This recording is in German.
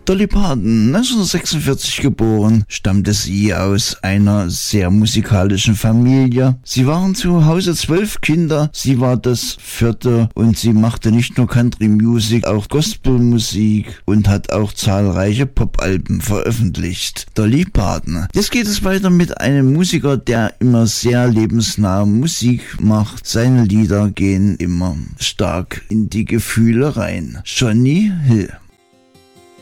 Dolly Parton, 1946 geboren, stammte sie aus einer sehr musikalischen Familie. Sie waren zu Hause 12 Kinder, sie war das 4. und sie machte nicht nur Country Music, auch Gospelmusik und hat auch zahlreiche Popalben veröffentlicht. Dolly Parton. Jetzt geht es weiter mit einem Musiker, der immer sehr lebensnahe Musik macht. Seine Lieder gehen immer stark in die Gefühle rein. Johnny Hill.